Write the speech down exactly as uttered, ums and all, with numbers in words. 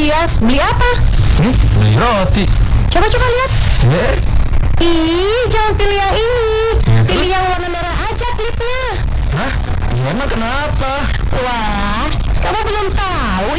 Dias, beli apa? Hmm, beli roti. Coba-coba lihat. Eh, Ih, jangan pilih yang ini. Ya, Pilih terus? yang warna merah aja klipnya. hah? Emang kenapa? Wah, kamu belum tahu